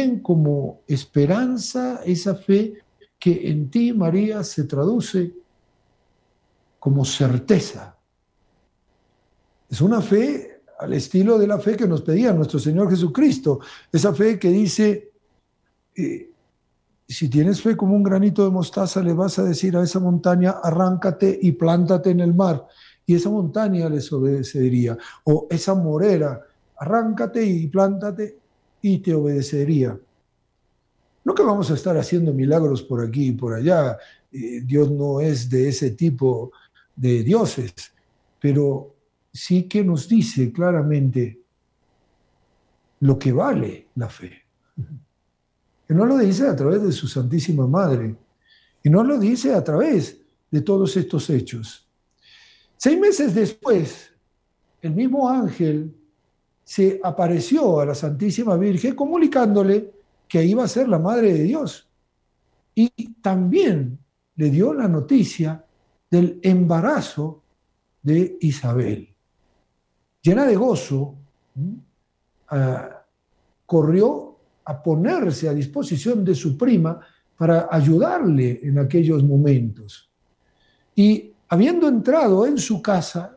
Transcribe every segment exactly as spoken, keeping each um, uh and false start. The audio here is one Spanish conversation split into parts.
también como esperanza, esa fe que en ti, María, se traduce como certeza. Es una fe al estilo de la fe que nos pedía nuestro Señor Jesucristo, esa fe que dice, eh, si tienes fe como un granito de mostaza, le vas a decir a esa montaña, arráncate y plántate en el mar, y esa montaña les obedecería, o esa morera, arráncate y plántate y te obedecería. No que vamos a estar haciendo milagros por aquí y por allá, eh, Dios no es de ese tipo de dioses, pero sí que nos dice claramente lo que vale la fe. Que no lo dice a través de su Santísima Madre, y no lo dice a través de todos estos hechos. Seis meses después, el mismo ángel se apareció a la Santísima Virgen comunicándole que iba a ser la Madre de Dios. Y también le dio la noticia del embarazo de Isabel. Llena de gozo, uh, corrió a ponerse a disposición de su prima para ayudarle en aquellos momentos. Y habiendo entrado en su casa,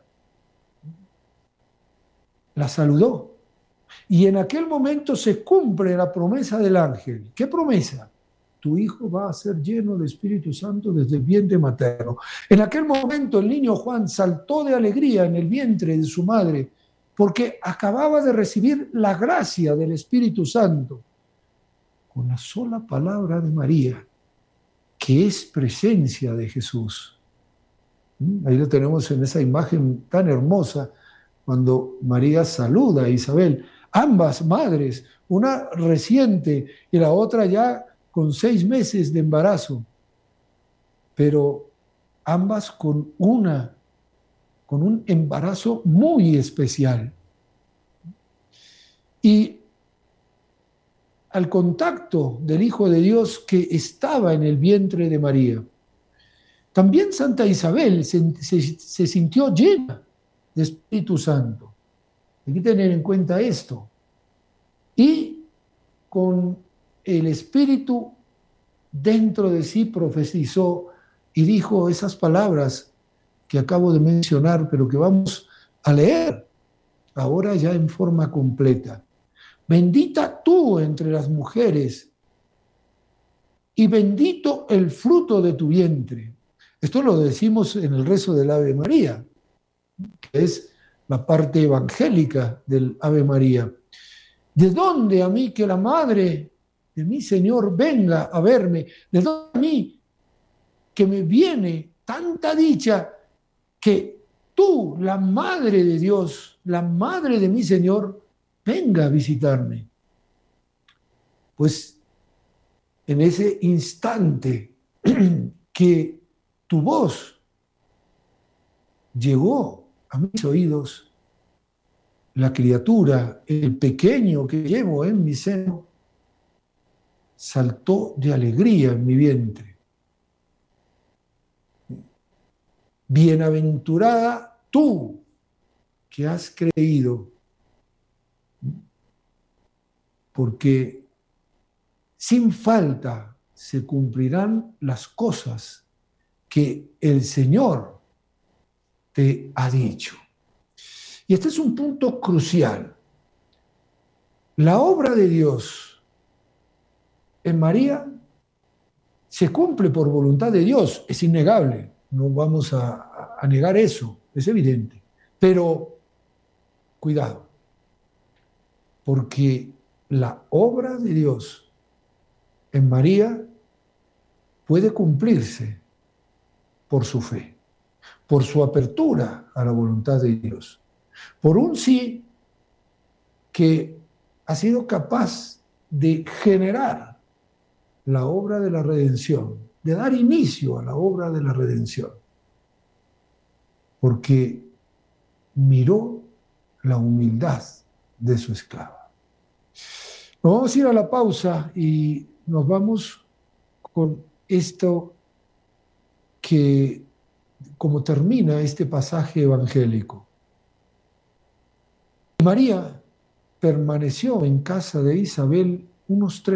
la saludó. Y en aquel momento se cumple la promesa del ángel. ¿Qué promesa? Tu hijo va a ser lleno del Espíritu Santo desde el vientre materno. En aquel momento el niño Juan saltó de alegría en el vientre de su madre porque acababa de recibir la gracia del Espíritu Santo con la sola palabra de María, que es presencia de Jesús. Ahí lo tenemos en esa imagen tan hermosa cuando María saluda a Isabel. Ambas madres, una reciente y la otra ya con seis meses de embarazo, pero ambas con una, con un embarazo muy especial. Y al contacto del Hijo de Dios que estaba en el vientre de María, también Santa Isabel se, se, se sintió llena de Espíritu Santo. Hay que tener en cuenta esto. Y con el Espíritu dentro de sí profetizó y dijo esas palabras que acabo de mencionar, pero que vamos a leer ahora ya en forma completa. Bendita tú entre las mujeres y bendito el fruto de tu vientre. Esto lo decimos en el rezo del Ave María, que es la parte evangélica del Ave María. ¿De dónde a mí que la madre de mi Señor venga a verme? ¿De dónde a mí que me viene tanta dicha que tú, la madre de Dios, la madre de mi Señor, venga a visitarme? Pues en ese instante que tu voz llegó a mis oídos, la criatura, el pequeño que llevo en mi seno, saltó de alegría en mi vientre. Bienaventurada tú que has creído, porque sin falta se cumplirán las cosas que el Señor te ha dicho. Y este es un punto crucial. La obra de Dios en María se cumple por voluntad de Dios, es innegable, no vamos a, a negar eso, es evidente. Pero, cuidado, porque la obra de Dios en María puede cumplirse por su fe, por su apertura a la voluntad de Dios, por un sí que ha sido capaz de generar la obra de la redención, de dar inicio a la obra de la redención, porque miró la humildad de su esclava. Nos vamos a ir a la pausa y nos vamos con esto que, como termina este pasaje evangélico. María permaneció en casa de Isabel unos tres